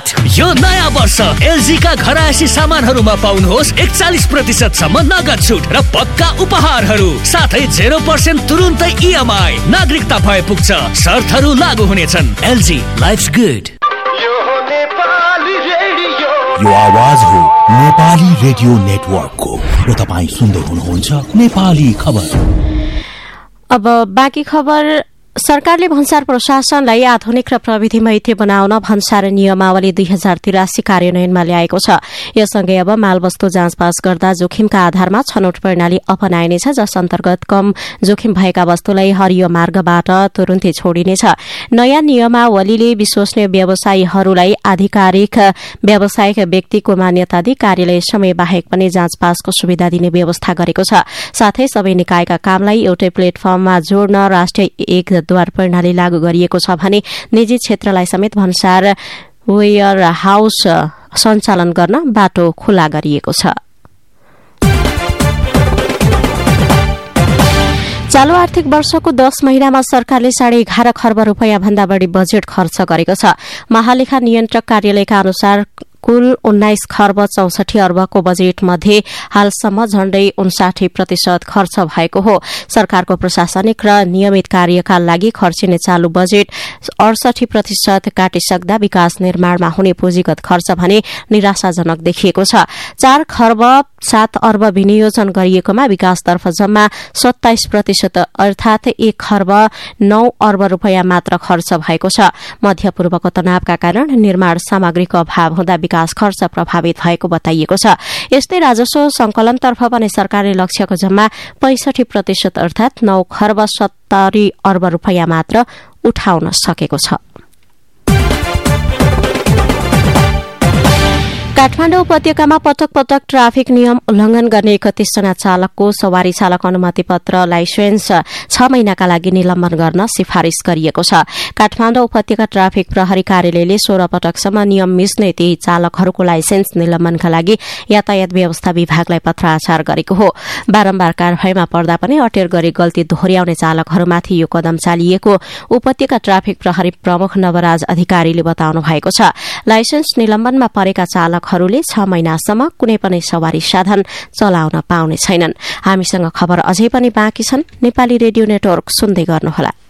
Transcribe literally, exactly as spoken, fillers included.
यो नयाँ वर्ष एलजी का घरायसी सामानहरूमा पाउनुहोस् एकचालिस प्रतिशत सम्म नगद छुट र पक्का उपहारहरू साथै जेरो पर्सेन्ट तुरुन्तै इएमआई। नागरिकता भए पुग्छ, शर्तहरू लागू हुनेछन्। LG lives good. यो आवाज हो नेपाली रेडियो नेटवर्कको र तपाईँ सुन्दै हुनुहुन्छ नेपाली खबर। अब बाँकी खबर। सरकारले भन्सार प्रशासनलाई आधुनिक र प्रविधि मैत्री बनाउन भन्सार नियमावली दुई हजार तिरासी कार्यान्वयनमा ल्याएको छ। यससँगै अब मालवस्तु जाँचपास गर्दा जोखिमका आधारमा छनौट प्रणाली अपनाइनेछ, जस अन्तर्गत कम जोखिम भएका वस्तुलाई हरियो मार्गबाट तुरुन्तै छोडिनेछ। नयाँ नियमावलीले विश्वसनीय व्यवसायीहरूलाई आधिकारिक व्यावसायिक व्यक्तिको मान्यता दिई कार्यालय समय बाहेक पनि जाँचपासको सुविधा दिने व्यवस्था गरेको छ। साथै सबै निकायका कामलाई एउटै प्लेटफर्ममा जोड्न राष्ट्रिय एक द्वार प्रणाली लागू गरिएको छ भने निजी क्षेत्रलाई समेत भन्सार वेयर हाउस सञ्चालन गर्न बाटो खुला गरिएको छ। चालू आर्थिक वर्षको दस महिनामा सरकारले साढे एघार खर्ब रूपियाँ भन्दा बढ़ी बजेट खर्च गरेको छ। महालेखा नियन्त्रक कार्यालयका अनुसार कुल उन्नाइस खर्ब चौसठी अर्बको बजेट मध्ये हालसम्म झण्डै उन्साठी प्रतिशत खर्च भएको हो। सरकारको प्रशासनिक र नियमित कार्यका लागि खर्चिने चालू बजेट अडसठी प्रतिशत काटिसक्दा विकास निर्माणमा हुने पुँजीगत खर्च भने निराशाजनक देखिएको छ। चार खर्ब सात अर्ब विनियोजन गरिएकोमा विकासतर्फ जम्मा सत्ताइस प्रतिशत अर्थात एक खर्ब नौ अर्ब रूपियाँ मात्र खर्च भएको छ। मध्यपूर्वको तनावका कारण निर्माण सामग्रीको अभाव हुँदा विकास खर्च प्रभावित भएको बताइएको छ। यस्तै राजस्व संकलनतर्फ पनि सरकारले लक्ष्यको जम्मा पैंसठी प्रतिशत अर्थात नौ खर्ब सत्तरी अर्ब रूपियाँ मात्र उठाउन सकेको छ। काठमाडौँ उपत्यकामा पटक पटक ट्राफिक नियम उल्लंघन गर्ने एकतीस जना चालकको सवारी चालक अनुमति पत्र लाइसेन्स छ महिनाका लागि निलम्बन गर्न सिफारिश गरिएको छ। काठमाडौँ उपत्यका ट्राफिक प्रहरी कार्यालयले सोह्र पटकसम्म नियम मिच्ने ती चालकहरूको लाइसेन्स निलम्बनका लागि यातायात व्यवस्था विभागलाई पत्राचार गरेको हो। बारम्बार कारवाहीमा पर्दा पनि अटेर गरी गल्ती दोहोर्याउने चालकहरूमाथि यो कदम चालिएको उपत्यका ट्राफिक प्रहरी प्रमुख नवराज अधिकारीले बताउनु भएको छ। लाइसेन्स निलम्बनमा परेका चालक हरूले छ महिनासम्म कुनै पनि सवारी साधन चलाउन पाउने छैनन्। हामीसँग खबर अझै पनि बाँकी छन्। नेपाली रेडियो नेटवर्क सुन्दै गर्नुहोला।